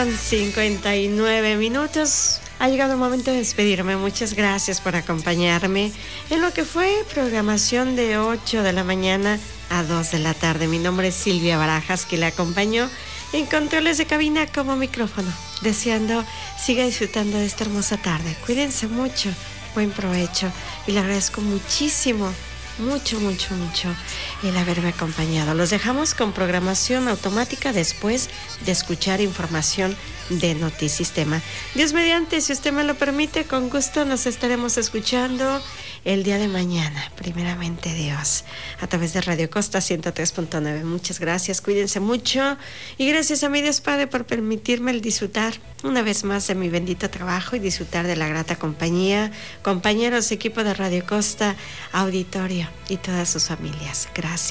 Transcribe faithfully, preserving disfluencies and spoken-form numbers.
cincuenta y nueve minutos. Ha llegado el momento de despedirme. Muchas gracias por acompañarme en lo que fue programación de ocho de la mañana a dos de la tarde. Mi nombre es Silvia Barajas, que le acompañó en controles de cabina como micrófono. Deseando siga disfrutando de esta hermosa tarde. Cuídense mucho, buen provecho y le agradezco muchísimo, mucho, mucho, mucho el haberme acompañado. Los dejamos con programación automática después de escuchar información de Notisistema. Dios mediante, si usted me lo permite, con gusto nos estaremos escuchando el día de mañana, primeramente Dios, a través de Radio Costa ciento tres punto nueve. Muchas gracias, cuídense mucho y gracias a mi Dios Padre por permitirme el disfrutar una vez más de mi bendito trabajo y disfrutar de la grata compañía, compañeros, equipo de Radio Costa, auditorio y todas sus familias. Gracias.